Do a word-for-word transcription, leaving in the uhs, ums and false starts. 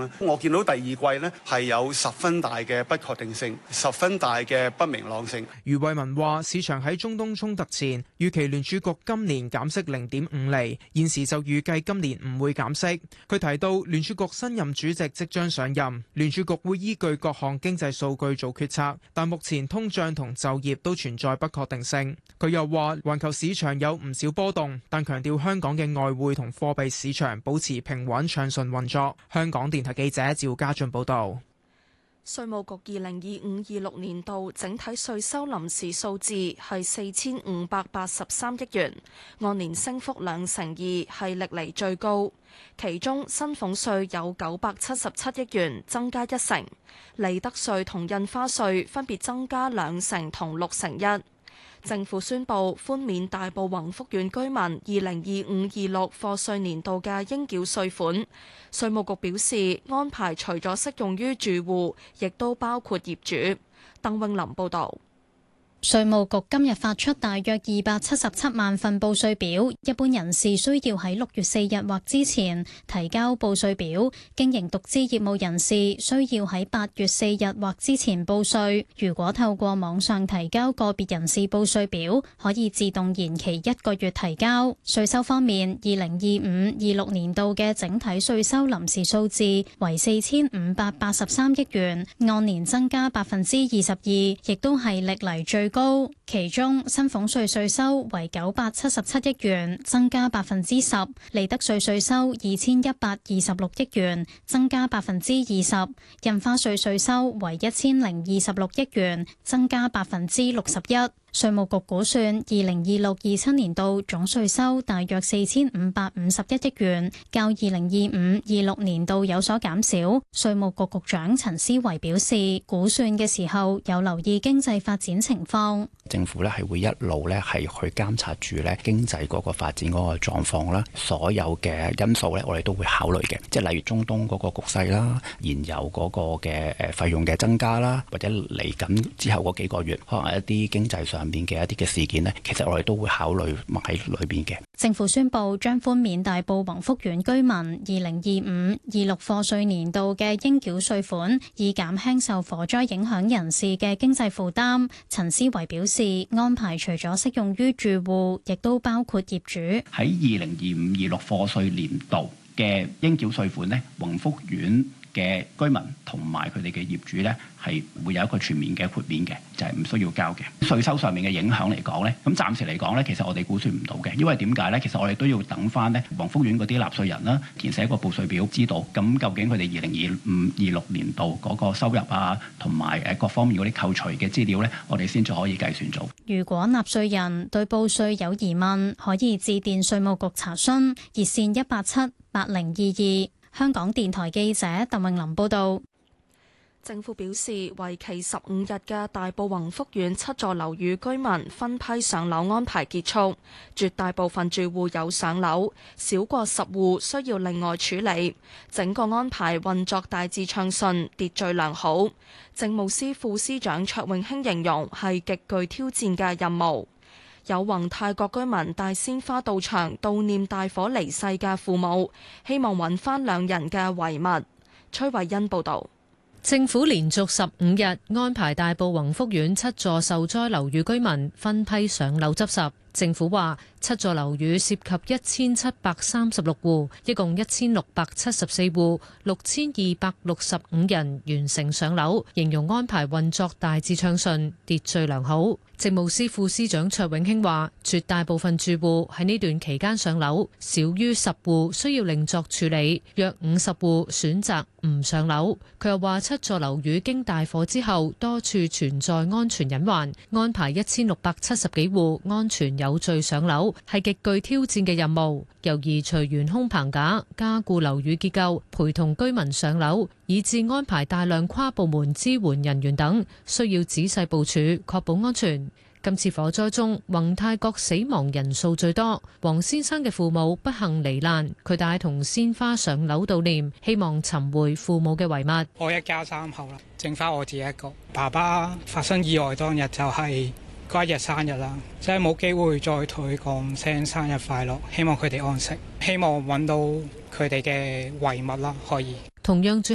啦。我見到第二季呢係有十分大嘅不確定性，十分大嘅不明朗性。 余偉文話：市場喺中東衝突前預期聯儲局今年減息零點五厘，現時就預計今年唔會減息。佢提到聯儲局新任主席即將上任，聯儲局會依據各項經濟數據做決策，但目前通脹同就業都存在不確定性。佢又話：環球市場有唔少波動，但強調香港嘅外匯同貨幣市場保持平穩暢順運作。香港電台記者趙家俊報道。 稅務局二零二五二六年度整體稅收臨時數字係四千五百八十三億元，按年升幅兩成二，係歷嚟最高。其中薪俸稅有九百七十七億元，增加一成；利得稅同印花稅分別增加兩成同六成一。政府宣布寬免大埔宏福苑居民二零二五二六課稅年度嘅應繳稅款。稅務局表示，安排除咗適用於住戶，亦都包括業主。鄧永林報導。 稅務局今日發出大約二百七十七萬份報稅表，一般人士需要喺六月四日或之前提交報稅表，經營獨資業務人士需要喺八月四日或之前報稅。如果透過網上提交個別人士報稅表，可以自動延期一個月提交。稅收方面，二零二五二六年度嘅整體稅收臨時數字為四千五百八十三億元，按年增加百分之二十二，亦都係歷嚟最高，其中薪俸稅稅收為九百七十七億元，增加百分之十；利得稅稅收二千一百二十六億元，增加百分之二十；印花稅稅收為一千零二十六億元，增加百分之六十一。稅務局估算，二零二六二七年度總稅收大約四千五百五十一億元，較二零二五二六年度有所減少。稅務局局長陳思維表示，估算嘅時候有留意經濟發展情況。 政府咧係會一路咧係去監察住咧經濟嗰個發展嗰個狀況啦，所有嘅因素咧我哋都會考慮嘅，即係例如中東嗰個局勢啦、燃油嗰個嘅誒費用嘅增加啦，或者嚟緊之後嗰幾個月可能一啲經濟上邊嘅一啲嘅事件呢，其實我哋都會考慮埋喺裏邊嘅。 政府宣布將寬免大埔宏福苑居民二零二五二六課稅年度嘅應繳稅款，以減輕受火災影響人士嘅經濟負擔。陳思維表示，安排除咗適用於住戶，亦都包括業主。 喺二零二五二六課稅年度嘅應繳稅款呢，宏福苑嘅居民同埋佢哋嘅業主呢，係會有一個全面嘅豁免嘅，就係唔需要交嘅。稅收上面嘅影響嚟講呢，咁暫時嚟講呢，其實我哋估算唔到嘅，因為點解呢？其實我哋都要等翻呢宏福苑嗰啲納稅人啦，填寫個報稅表，知道咁究竟佢哋二零二五二六年度嗰個收入啊，同埋誒各方面嗰啲扣除嘅資料呢，我哋先至可以計算做。 如果納稅人對報稅有疑問，可以致電稅務局查詢，熱線一八七八零二二。香港電台記者鄧穎琳報道。 政府表示，為期十五日嘅大埔宏福苑七座樓宇居民分批上樓安排結束，絕大部分住戶有上樓，少過十戶需要另外處理。整個安排運作大致暢順，秩序良好。政務司副司長卓永興形容係極具挑戰嘅任務。有宏泰各居民帶鮮花到場悼念大火離世嘅父母，希望揾翻兩人嘅遺物。崔慧欣報導。 政府連續十五日安排大埔宏福苑七座受災樓宇居民分批上樓執拾。政府話，七座樓宇涉及一千七百三十六戶，一共一千六百七十四戶，六千二百六十五人完成上樓，形容安排運作大致暢順，秩序良好。政務司副司長卓永興話，絕大部分住戶喺呢段期間上樓，少於十戶需要另作處理，約五十戶選擇唔上樓。佢又話，七座樓宇經大火之後，多處存在安全隱患，安排一千六百七十幾戶安全有序上樓，係極具挑戰嘅任務。由移除懸空棚架、加固樓宇結構、陪同居民上樓，以至安排大量跨部門支援人員等，需要仔細部署，確保安全。今次火災中，宏泰閣死亡人數最多。黃先生嘅父母不幸罹難，佢帶同鮮花上樓悼念，希望尋回父母嘅遺物。 我一家三口啦，剩翻我自己一個。爸爸發生意外當日就係嗰一日生日啦，即係冇機會再同佢講聲生日快樂，希望佢哋安息，希望揾到佢哋嘅遺物啦，可以。 同樣